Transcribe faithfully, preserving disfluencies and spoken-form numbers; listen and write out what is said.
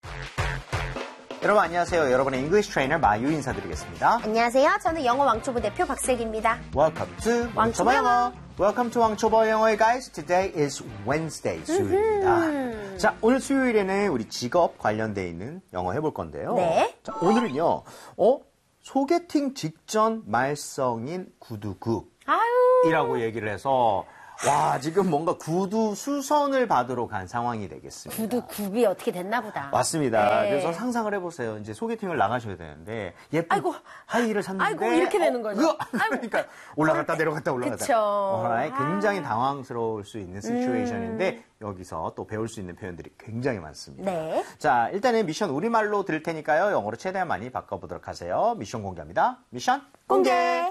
여러분 안녕하세요. 여러분의 잉글리시 트레이너 마유 인사드리겠습니다. 안녕하세요. 저는 영어 왕초보 대표 박슬기입니다. Welcome to 왕초보 영어. Welcome to 왕초보 영어, guys. Today is Wednesday, 수요일입니다. 자, 오늘 수요일에는 우리 직업 관련돼 있는 영어 해볼 건데요. 네. 자, 오늘은요. 어? 소개팅 직전 말썽인 구두굽. 아유. 이라고 얘기를 해서 와, 지금 뭔가 구두 수선을 받으러 간 상황이 되겠습니다. 구두 굽이 어떻게 됐나 보다. 맞습니다. 네. 그래서 상상을 해보세요. 이제 소개팅을 나가셔야 되는데 예쁜 아이고, 하이힐을 샀는데 아이고 이렇게 되는 거죠. 어, 그러니까 올라갔다 내려갔다 올라갔다. 그쵸. Alright. 굉장히 아. 당황스러울 수 있는 시츄에이션인데 음. 여기서 또 배울 수 있는 표현들이 굉장히 많습니다. 네. 자, 일단은 미션 우리말로 들을 테니까요. 영어로 최대한 많이 바꿔보도록 하세요. 미션 공개합니다. 미션 공개.